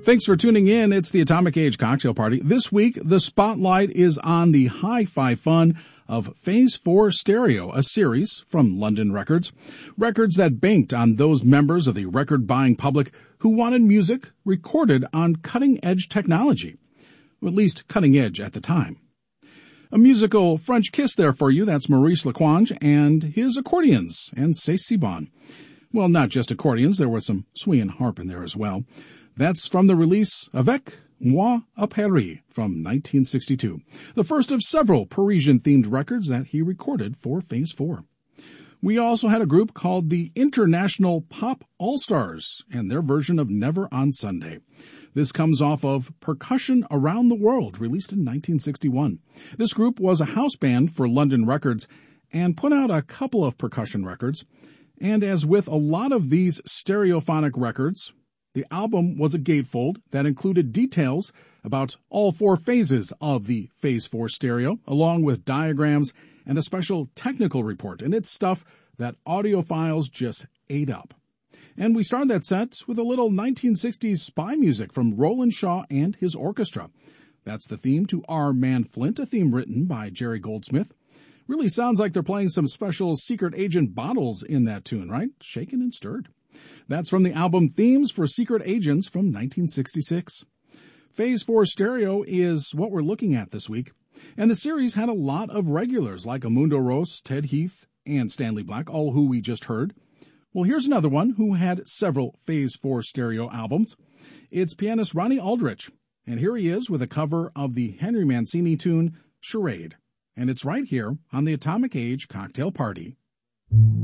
Thanks for tuning in. It's the Atomic Age Cocktail Party. This week, the spotlight is on the hi-fi fun of Phase 4 Stereo, a series from London Records. Records that banked on those members of the record-buying public who wanted music recorded on cutting-edge technology. Or at least cutting-edge at the time. A musical French kiss there for you. That's Maurice Lacroix and his accordions and Cécile. Well, not just accordions. There was some swing and harp in there as well. That's from the release Avec Moi à Paris from 1962, the first of several Parisian-themed records that he recorded for Phase 4. We also had a group called the International Pop All-Stars and their version of Never on Sunday. This comes off of Percussion Around the World, released in 1961. This group was a house band for London Records and put out a couple of percussion records. And as with a lot of these stereophonic records, the album was a gatefold that included details about all four phases of the Phase 4 stereo, along with diagrams and a special technical report. And it's stuff that audiophiles just ate up. And we started that set with a little 1960s spy music from Roland Shaw and his orchestra. That's the theme to Our Man Flint, a theme written by Jerry Goldsmith. Really sounds like they're playing some special secret agent bottles in that tune, right? Shaken and stirred. That's from the album Themes for Secret Agents from 1966. Phase 4 Stereo is what we're looking at this week, and the series had a lot of regulars like Amundo Rose, Ted Heath, and Stanley Black, all who we just heard. Well, here's another one who had several Phase 4 Stereo albums. It's pianist Ronnie Aldrich, and here he is with a cover of the Henry Mancini tune Charade, and it's right here on the Atomic Age Cocktail Party.